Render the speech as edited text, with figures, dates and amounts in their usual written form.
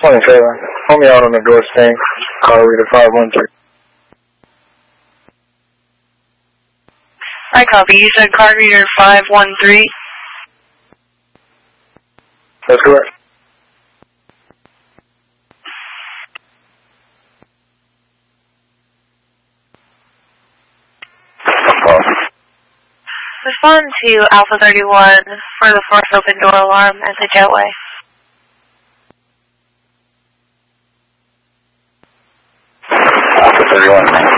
27. Hold me out on the door staying. Car reader 513. I copy. You said card reader 513? That's correct. Respond to Alpha 31 for the force open door alarm at the jetway. Alpha 31.